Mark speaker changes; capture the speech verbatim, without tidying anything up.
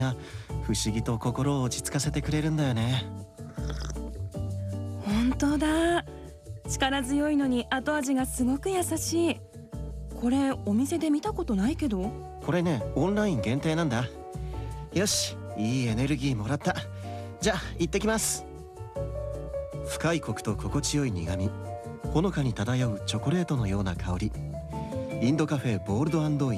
Speaker 1: 不思議と心を落ち着かせてくれるんだよね。
Speaker 2: 本当だ。力強いのに後味がすごく優しい。これお店で見たことないけど。
Speaker 1: これね、オンライン限定なんだ。よし、いいエネルギーもらった。じゃあ行ってきます。深いコクと心地よい苦み、ほのかに漂うチョコレートのような香り。インドカフェボールド&イ